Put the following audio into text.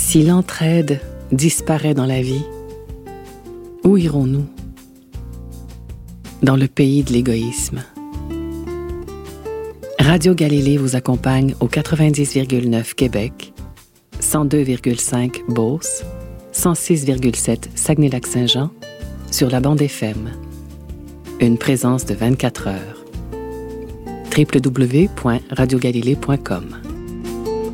Si l'entraide disparaît dans la vie, où irons-nous? Dans le pays de l'égoïsme. Radio Galilée vous accompagne au 90,9 Québec, 102,5 Beauce, 106,7 Saguenay-Lac-Saint-Jean, sur la bande FM. Une présence de 24 heures. www.radiogalilée.com